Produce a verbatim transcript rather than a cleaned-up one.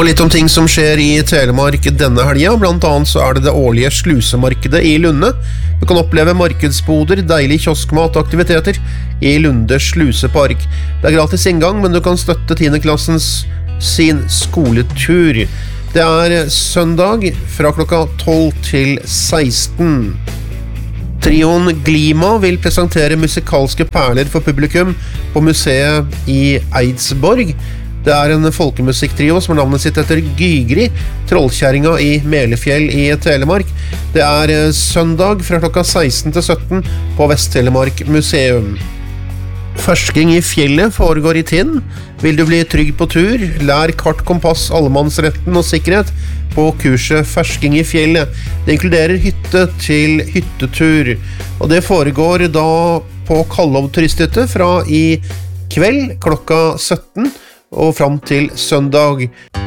Og litt om ting som skjer i Telemark denne helgen. Blant annet så er det det årlige slusemarkedet i Lunde. Du kan oppleve markedsboder, deilig kioskmat og aktiviteter i Lunde slusepark. Det er gratis inngang, men du kan støtte tiendeklassens sin skoletur. Det er søndag fra klokka tolv til seksten. Trioen Glima vil presentere musikalske perler for publikum på museet i Eidsborg. Det er en folkemusikktrio som har navnet sitt etter Gygri, trollkjæringa i Melefjell i Telemark. Det er søndag fra klokka seksten til sytten på Vest-Telemark museum. Fersking i fjellet foregår i Tinn. Vil du bli trygg på tur? Lær kart, kompass, allemannsretten og sikkerhet på kurset Fersking i fjellet. Det inkluderer hytte til hyttetur, og det foregår da på Kallov turisthytte fra i kveld klokka sytten og fram til søndag.